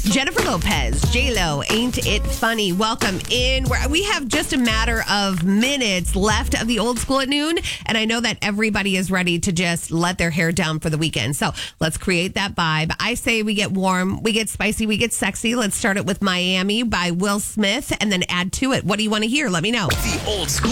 Jennifer Lopez, J-Lo, Ain't It Funny? Welcome in. We have just a matter of minutes left of the old school at noon, and I know that everybody is ready to just let their hair down for the weekend. So let's create that vibe. I say we get warm, we get spicy, we get sexy. Let's start it with Miami by Will Smith and then add to it. What do you want to hear? Let me know. The old school.